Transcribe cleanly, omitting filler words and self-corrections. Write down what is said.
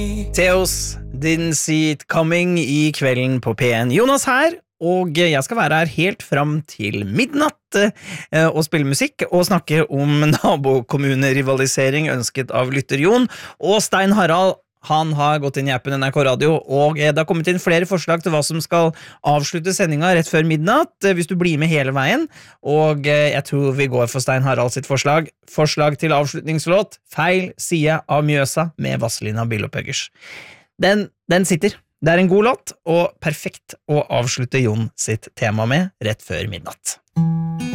Theos Didn't See It Coming i kvelden på P1. Jonas her, og jeg skal være her helt fram til midnatt og spille musikk og snakke om nabokommunerivalisering ønsket av lytter Jon. Og Stein Harald, han har gått inn i appen NRK Radio, og det har kommet inn flere forslag til hva som skal avslutte sendinga rett før midnatt, hvis du blir med hele veien. Og jeg tror vi går for Stein Harald sitt forslag. Forslag til avslutningslåt, Feil side av Mjøsa med Vazelina Bilopphøggers. Den sitter. Det en god låt, og perfekt å avslutte Jon sitt tema med rett før midnatt.